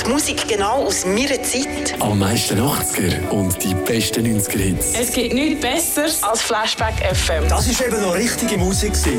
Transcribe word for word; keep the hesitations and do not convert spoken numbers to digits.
Musik genau aus meiner Zeit. Am meisten achtziger und die besten neunziger Hits. Es gibt nichts Besseres als Flashback F M. Das war eben noch richtige Musik.